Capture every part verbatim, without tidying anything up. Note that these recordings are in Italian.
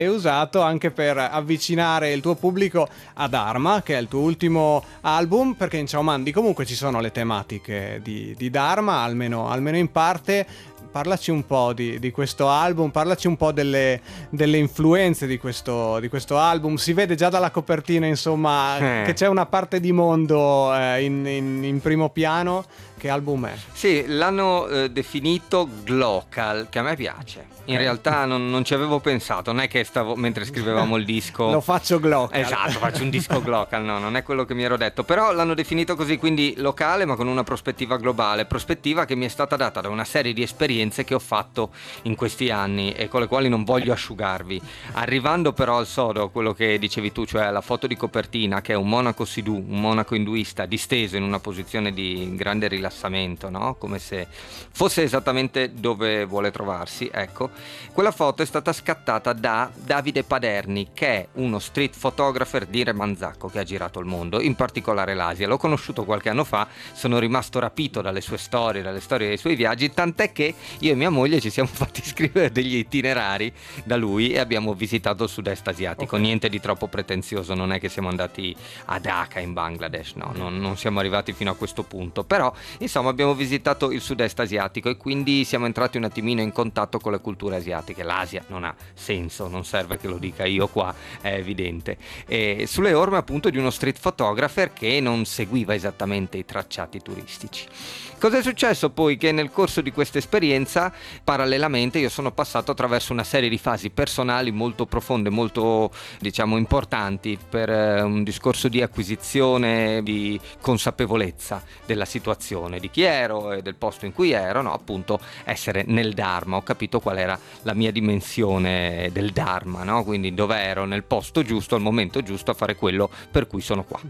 è usato anche per avvicinare il tuo pubblico a Dharma, che è il tuo ultimo album, perché in Ciao Mandi comunque ci sono le tematiche di, di Dharma, almeno, almeno in parte. Parlaci un po' di, di questo album, parlaci un po' delle, delle influenze di questo, di questo album. Si vede già dalla copertina, insomma, eh. che c'è una parte di mondo eh, in, in, in primo piano. Che album è? Sì, l'hanno eh, definito Glocal, che a me piace. In okay. realtà non, non ci avevo pensato, non è che stavo mentre scrivevamo il disco lo faccio Glocal. Esatto, faccio un disco Glocal, no, non è quello che mi ero detto. Però l'hanno definito così, quindi locale ma con una prospettiva globale, prospettiva che mi è stata data da una serie di esperienze che ho fatto in questi anni e con le quali non voglio asciugarvi. Arrivando però al sodo, quello che dicevi tu, cioè la foto di copertina, che è un monaco sidhu, un monaco induista disteso in una posizione di grande rilassamento, no? Come se fosse esattamente dove vuole trovarsi. Ecco, quella foto è stata scattata da Davide Paderni, che è uno street photographer di Remanzacco che ha girato il mondo, in particolare l'Asia. L'ho conosciuto qualche anno fa, sono rimasto rapito dalle sue storie, dalle storie dei suoi viaggi, tant'è che io e mia moglie ci siamo fatti scrivere degli itinerari da lui e abbiamo visitato il sud-est asiatico. Okay. Niente di troppo pretenzioso, non è che siamo andati a Dhaka in Bangladesh, no, non, non siamo arrivati fino a questo punto, però insomma abbiamo visitato il sud-est asiatico e quindi siamo entrati un attimino in contatto con le culture asiatiche. L'Asia non ha senso, non serve che lo dica io qua, è evidente. E sulle orme appunto di uno street photographer che non seguiva esattamente i tracciati turistici. Cosa è successo poi? Che nel corso di questa esperienza, parallelamente, io sono passato attraverso una serie di fasi personali molto profonde, molto, diciamo, importanti per eh, un discorso di acquisizione, di consapevolezza della situazione, di chi ero e del posto in cui ero, no? Appunto essere nel Dharma. Ho capito qual era la mia dimensione del Dharma, no? Quindi dove ero, nel posto giusto, al momento giusto, a fare quello per cui sono qua.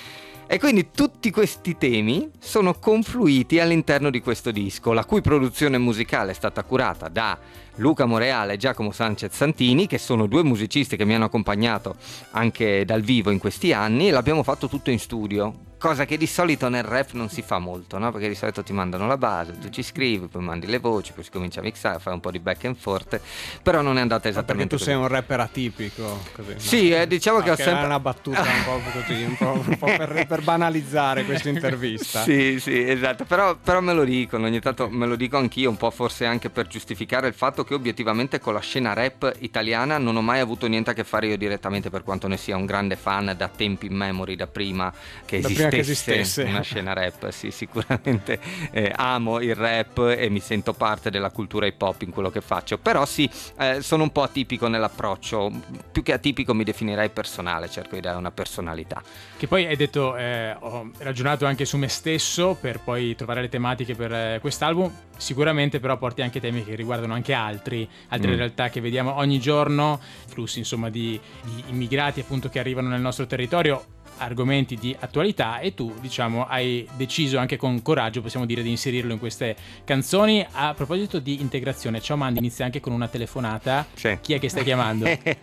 E quindi tutti questi temi sono confluiti all'interno di questo disco, la cui produzione musicale è stata curata da Luca Moreale e Giacomo Sanchez Santini, che sono due musicisti che mi hanno accompagnato anche dal vivo in questi anni, e l'abbiamo fatto tutto in studio. Cosa che di solito nel rap non si fa molto, no? Perché di solito ti mandano la base, tu ci scrivi, poi mandi le voci, poi si comincia a mixare, fai un po' di back and forth, però non è andata esattamente così. Perché tu così. sei un rapper atipico, così, no? Sì, eh, diciamo no, che ho sempre... È una battuta un po' così, un po', un po' per, per banalizzare questa intervista. Sì, sì, esatto, però, però me lo dicono, ogni tanto me lo dico anch'io, un po' forse anche per giustificare il fatto che obiettivamente con la scena rap italiana non ho mai avuto niente a che fare io direttamente, per quanto ne sia un grande fan da tempi immemori, da prima che da esistesse. Prima che esistesse. Una scena rap, sì, sicuramente eh, amo il rap e mi sento parte della cultura hip hop in quello che faccio, però sì, eh, sono un po' atipico nell'approccio, più che atipico mi definirei personale, cerco di dare una personalità. Che poi hai detto, eh, ho ragionato anche su me stesso per poi trovare le tematiche per eh, quest'album, sicuramente però porti anche temi che riguardano anche altri, altre mm. realtà che vediamo ogni giorno, flussi insomma di, di immigrati appunto che arrivano nel nostro territorio, argomenti di attualità, e tu diciamo hai deciso anche con coraggio, possiamo dire, di inserirlo in queste canzoni. A proposito di integrazione, Ciao Mandi inizia anche con una telefonata. Sì. Chi è che stai chiamando?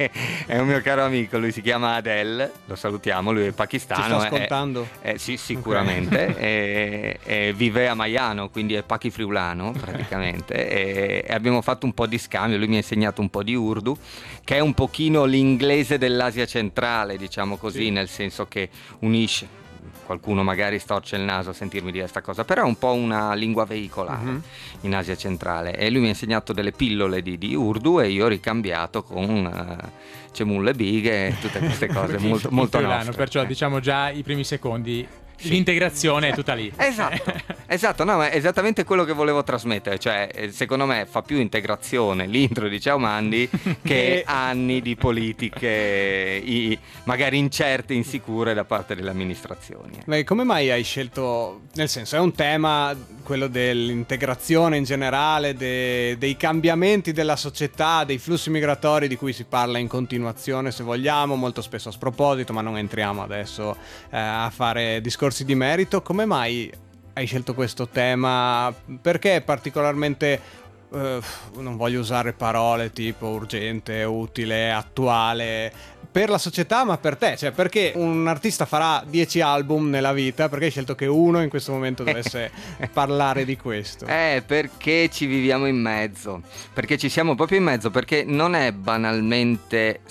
È un mio caro amico, lui si chiama Adel, lo salutiamo, lui è pakistano. Ci sta ascoltando? È, è, sì, sicuramente. Okay. e, e vive a Maiano, quindi è pakifriulano praticamente. e, e abbiamo fatto un po' di scambio, lui mi ha insegnato un po' di Urdu, che è un pochino l'inglese dell'Asia centrale, diciamo così, sì. Nel senso che unisce, qualcuno magari storce il naso a sentirmi dire questa cosa, però è un po' una lingua veicolare uh-huh. in Asia centrale, e lui mi ha insegnato delle pillole di, di Urdu e io ho ricambiato con uh, Cemulle Bighe e tutte queste cose molto, molto nostre. Perciò eh. diciamo già i primi secondi. Sì. L'integrazione è tutta lì. Esatto, esatto, no, ma è esattamente quello che volevo trasmettere, cioè secondo me fa più integrazione l'intro di Ciao Mandi che anni di politiche i, magari incerte, insicure da parte delle amministrazioni. Beh, come mai hai scelto, nel senso è un tema, quello dell'integrazione in generale, de, dei cambiamenti della società, dei flussi migratori di cui si parla in continuazione, se vogliamo, molto spesso a sproposito, ma non entriamo adesso eh, a fare discorsi di merito. Come mai hai scelto questo tema? Perché è particolarmente, eh, non voglio usare parole tipo urgente, utile, attuale per la società, ma per te? Cioè, perché un artista farà dieci album nella vita, perché hai scelto che uno in questo momento dovesse parlare di questo? Eh, perché ci viviamo in mezzo, perché ci siamo proprio in mezzo, perché non è banalmente